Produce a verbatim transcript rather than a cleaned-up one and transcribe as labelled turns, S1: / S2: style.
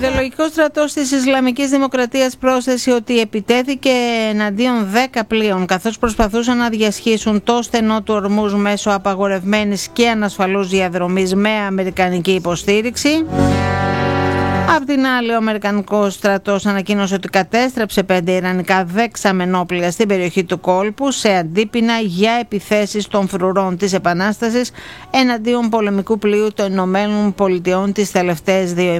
S1: ιδεολογικός στρατός της Ισλαμικής Δημοκρατίας πρόσθεσε ότι επιτέθηκε εναντίον δέκα πλοίων καθώς προσπαθούσαν να διασχίσουν το στενό του Ορμούζ μέσω απαγορευμένης και ανασφαλούς διαδρομής με αμερικανική υποστήριξη. Απ' την άλλη, ο Αμερικανικός στρατός ανακοίνωσε ότι κατέστρεψε πέντε ιρανικά δεξαμενόπλια στην περιοχή του κόλπου σε αντίπεινα για επιθέσεις των φρουρών της Επανάστασης εναντίον πολεμικού πλοίου των Ηνωμένων Πολιτειών τις τελευταίες δύο